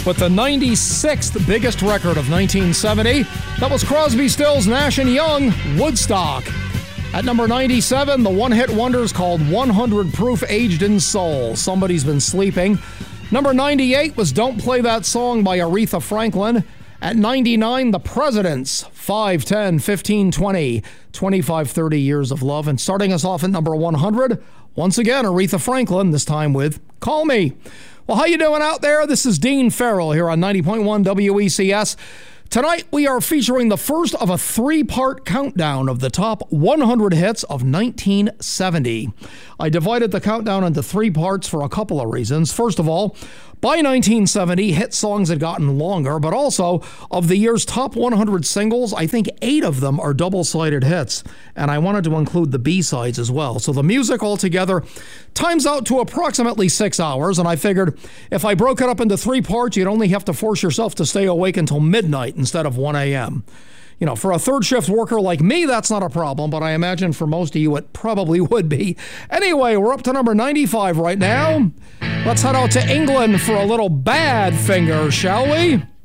with the 96th biggest record of 1970. That was Crosby, Stills, Nash & Young, Woodstock. At number 97, the one-hit wonders called 100 Proof, Aged in Soul, Somebody's Been Sleeping. Number 98 was Don't Play That Song by Aretha Franklin. At 99, The Presidents, 5, 10, 15, 20, 25, 30 Years of Love. And starting us off at number 100, once again, Aretha Franklin, this time with Call Me. Well, how you doing out there? This is Dean Farrell here on 90.1 WECS. Tonight, we are featuring the first of a three-part countdown of the top 100 hits of 1970. I divided the countdown into three parts for a couple of reasons. First of all, by 1970, hit songs had gotten longer, but also of the year's top 100 singles, I think 8 of them are double-sided hits, and I wanted to include the B-sides as well. So the music altogether times out to approximately 6 hours, and I figured if I broke it up into three parts, you'd only have to force yourself to stay awake until midnight instead of 1 a.m. You know, for a third shift worker like me, that's not a problem, but I imagine for most of you it probably would be. Anyway, we're up to number 95 right now. Let's head out to England for a little Badfinger, shall we?